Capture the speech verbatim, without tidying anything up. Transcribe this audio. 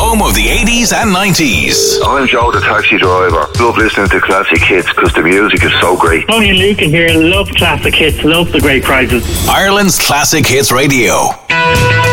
home of the eighties and nineties. I'm Joe, the taxi driver. Love listening to classic hits because the music is so great. Tony and Luke in here. Love classic hits. Love the great prizes. Ireland's Classic Hits Radio.